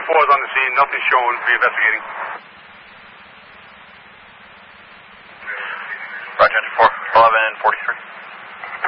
is on the scene. Nothing shown. Be investigating. Roger, 4, 11, 43.